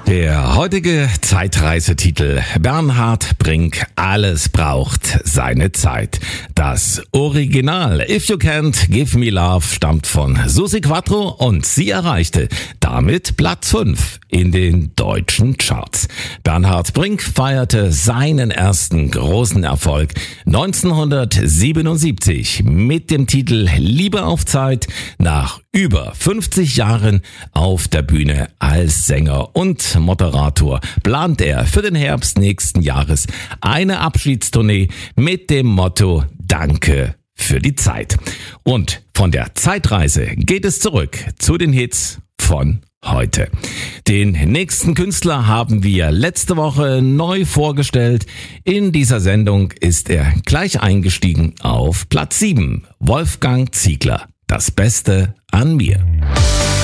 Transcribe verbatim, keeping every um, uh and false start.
Der heutige Zeitreisetitel: Bernhard Brink, alles braucht seine Zeit. Das Original If You Can't Give Me Love stammt von Susi Quattro und sie erreichte damit Platz fünf in den deutschen Charts. Bernhard Brink feierte seinen ersten großen Erfolg neunzehnhundertsiebenundsiebzig mit dem Titel Liebe auf Zeit. Nach über fünfzig Jahren auf der Bühne als Sänger und Moderator plant er für den Herbst nächsten Jahres eine Abschiedstournee mit dem Motto Danke für die Zeit. Und von der Zeitreise geht es zurück zu den Hits von heute. Den nächsten Künstler haben wir letzte Woche neu vorgestellt. In dieser Sendung ist er gleich eingestiegen auf Platz sieben. Wolfgang Ziegler, das Beste an mir.